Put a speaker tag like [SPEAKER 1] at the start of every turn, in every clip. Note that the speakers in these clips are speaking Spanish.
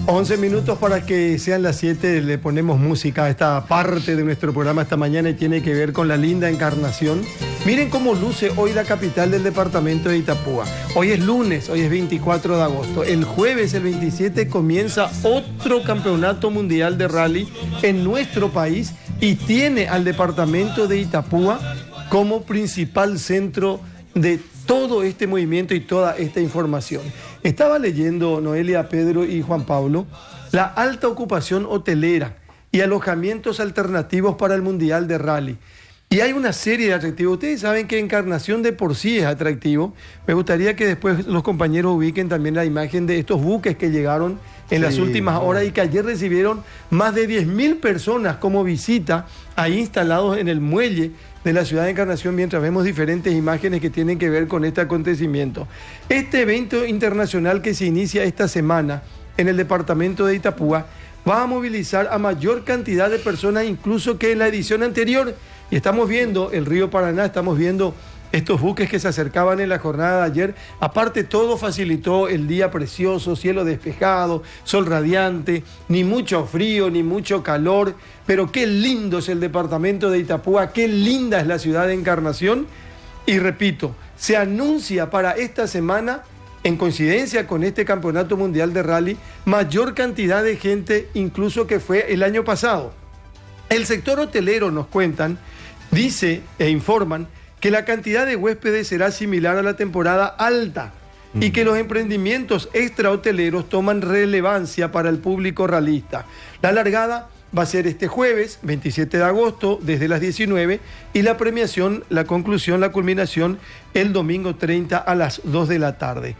[SPEAKER 1] 11 minutos para que sean las 7, le ponemos música a esta parte de nuestro programa esta mañana y tiene que ver con la linda Encarnación. Miren cómo luce hoy la capital del departamento de Itapúa. Hoy es lunes, hoy es 24 de agosto. El jueves, el 27, comienza otro campeonato mundial de rally en nuestro país y tiene al departamento de Itapúa como principal centro de todo este movimiento y toda esta información. Estaba leyendo, Noelia, Pedro y Juan Pablo, la alta ocupación hotelera y alojamientos alternativos para el Mundial de Rally. Y hay una serie de atractivos. Ustedes saben que Encarnación de por sí es atractivo. Me gustaría que después los compañeros ubiquen también la imagen de estos buques que llegaron en las últimas horas y que ayer recibieron más de 10.000 personas como visita ahí instalados en el muelle de la ciudad de Encarnación, mientras vemos diferentes imágenes que tienen que ver con este acontecimiento. Este evento internacional que se inicia esta semana en el departamento de Itapúa va a movilizar a mayor cantidad de personas incluso que en la edición anterior. Y estamos viendo el río Paraná, estamos viendo estos buques que se acercaban en la jornada de ayer. Aparte, todo facilitó el día precioso, cielo despejado, sol radiante, ni mucho frío, ni mucho calor. Pero qué lindo es el departamento de Itapúa, qué linda es la ciudad de Encarnación. Y repito, se anuncia para esta semana, en coincidencia con este campeonato mundial de rally, mayor cantidad de gente incluso que fue el año pasado. El sector hotelero, nos cuentan, dice e informan que la cantidad de huéspedes será similar a la temporada alta y que los emprendimientos extrahoteleros toman relevancia para el público ralista. La largada va a ser este jueves, 27 de agosto, desde las 19, y la premiación, la conclusión, la culminación, el domingo 30 a las 2 de la tarde.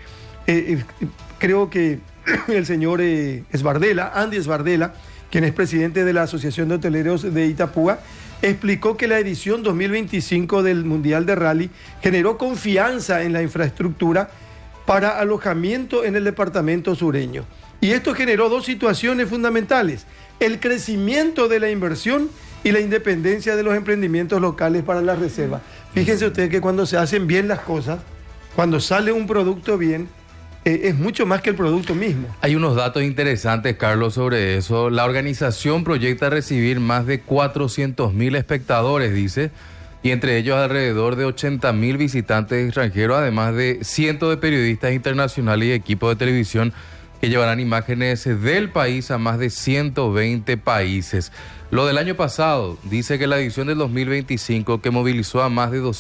[SPEAKER 1] Creo que el señor Andy Esbardela, quien es presidente de la Asociación de Hoteleros de Itapúa, explicó que la edición 2025 del Mundial de Rally generó confianza en la infraestructura para alojamiento en el departamento sureño. Y esto generó dos situaciones fundamentales: el crecimiento de la inversión y la independencia de los emprendimientos locales para la reserva. Fíjense ustedes que cuando se hacen bien las cosas, cuando sale un producto bien, es mucho más que el producto mismo.
[SPEAKER 2] Hay unos datos interesantes, Carlos, sobre eso. La organización proyecta recibir más de 400.000 espectadores, dice, y entre ellos alrededor de 80.000 visitantes extranjeros, además de cientos de periodistas internacionales y equipos de televisión que llevarán imágenes del país a más de 120 países. Lo del año pasado, dice que la edición del 2025, que movilizó a más de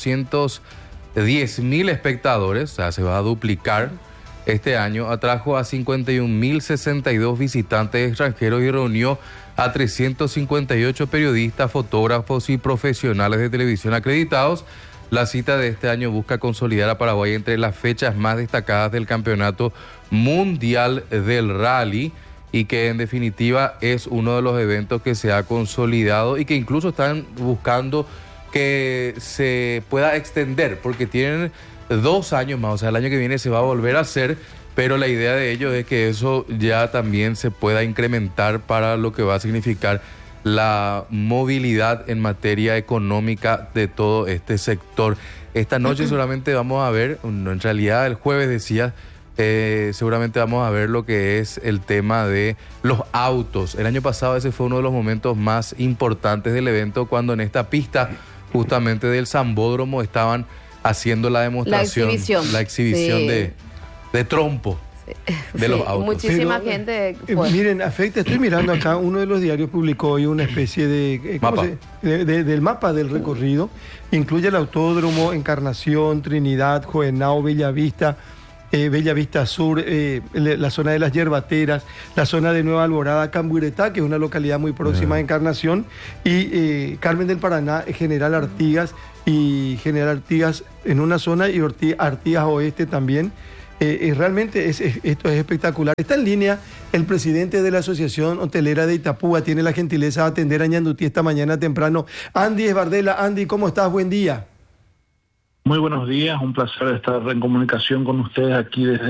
[SPEAKER 2] 210.000 espectadores, o sea, se va a duplicar. Este año atrajo a 51.062 visitantes extranjeros y reunió a 358 periodistas, fotógrafos y profesionales de televisión acreditados. La cita de este año busca consolidar a Paraguay entre las fechas más destacadas del Campeonato Mundial del Rally y que en definitiva es uno de los eventos que se ha consolidado y que incluso están buscando que se pueda extender porque tienen 2 años más, o sea, el año que viene se va a volver a hacer, pero la idea de ellos es que eso ya también se pueda incrementar para lo que va a significar la movilidad en materia económica de todo este sector. Esta noche seguramente vamos a ver, en realidad el jueves decía, seguramente vamos a ver lo que es el tema de los autos. El año pasado ese fue uno de los momentos más importantes del evento, cuando en esta pista justamente del Zambódromo estaban haciendo la demostración, la exhibición sí, de trompo de los autos.
[SPEAKER 3] Muchísima gente
[SPEAKER 1] fue. Miren, afecta, estoy mirando acá, uno de los diarios publicó hoy una especie de mapa del mapa del recorrido. Incluye el autódromo, Encarnación, Trinidad, Joenao, Bellavista, Bellavista Sur, la zona de las Yerbateras, la zona de Nueva Alborada, Camburetá, que es una localidad muy próxima a Encarnación, y Carmen del Paraná, General Artigas en una zona y Artigas Oeste también. Realmente esto es espectacular. Está en línea el presidente de la Asociación Hotelera de Itapúa, tiene la gentileza de atender a Ñandutí esta mañana temprano. Andy Esbardela. Andy, ¿cómo estás? Buen día.
[SPEAKER 4] Muy buenos días, un placer estar en comunicación con ustedes aquí desde